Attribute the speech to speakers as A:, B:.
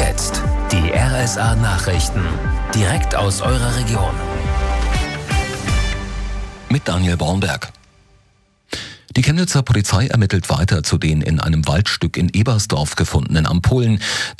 A: jetzt die RSA-Nachrichten. Direkt aus eurer Region.
B: Mit Daniel Bornberg. Die Chemnitzer Polizei ermittelt weiter zu den in einem Waldstück in Ebersdorf gefundenen Ampullen.